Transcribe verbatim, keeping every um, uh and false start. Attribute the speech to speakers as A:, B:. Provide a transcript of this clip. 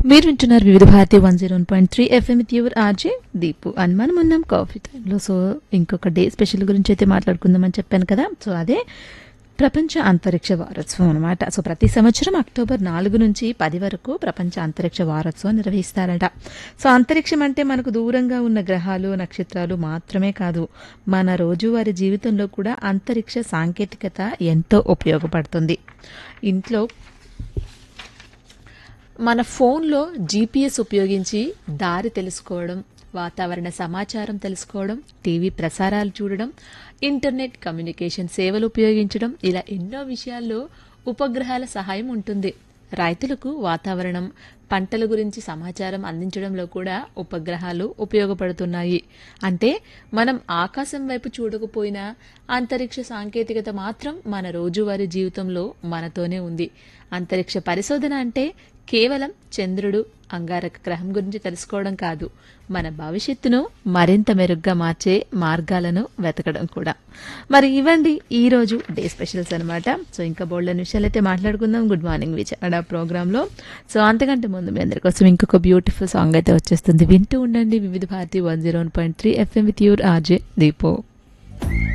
A: మీరు వింటున్నారు వివిధ Bharati one zero point three FM with your RJ Deepu అని మనం ఉన్నాం కాఫీ టైంలో. సో ఇంకొక డే స్పెషల్ గురించి అయితే మాట్లాడుకుందామని చెప్పాను కదా. సో అదే ప్రపంచ అంతరిక్ష వారోత్సవం అనమాట. సో ప్రతి సంవత్సరం అక్టోబర్ నాలుగు నుంచి పది వరకు ప్రపంచ అంతరిక్ష వారోత్సవం నిర్వహిస్తారట. సో అంతరిక్షం అంటే మనకు దూరంగా ఉన్న గ్రహాలు నక్షత్రాలు మాత్రమే కాదు, మన రోజువారీ జీవితంలో కూడా అంతరిక్ష సాంకేతికత ఎంతో ఉపయోగపడుతుంది. ఇంట్లో మన ఫోన్లో జీపీఎస్ ఉపయోగించి దారి తెలుసుకోవడం, వాతావరణ సమాచారం తెలుసుకోవడం, టీవీ ప్రసారాలు చూడడం, ఇంటర్నెట్ కమ్యూనికేషన్ సేవలు ఉపయోగించడం, ఇలా ఎన్నో విషయాల్లో ఉపగ్రహాల సహాయం ఉంటుంది. రైతులకు వాతావరణం, పంటల గురించి సమాచారం అందించడంలో కూడా ఉపగ్రహాలు ఉపయోగపడుతున్నాయి. అంటే మనం ఆకాశం వైపు చూడకపోయినా అంతరిక్ష సాంకేతికత మాత్రం మన రోజువారీ జీవితంలో మనతోనే ఉంది. అంతరిక్ష పరిశోధన అంటే కేవలం చంద్రుడు, అంగారక గ్రహం గురించి తెలుసుకోవడం కాదు, మన భవిష్యత్తును మరింత మెరుగ్గా మార్చే మార్గాలను వెతకడం కూడా. మరి ఇవ్వండి ఈ రోజు డే స్పెషల్స్ అనమాట. సో ఇంకా బోల్డ్ విషయాలు అయితే మాట్లాడుకుందాం గుడ్ మార్నింగ్ విజయవాడ ప్రోగ్రాంలో. సో అంతకంటే ముందు మీ అందరి కోసం ఇంకొక బ్యూటిఫుల్ సాంగ్ అయితే వచ్చేస్తుంది. వింటూ ఉండండి వివిధ Bharati one zero point three FM with your RJ దీపో.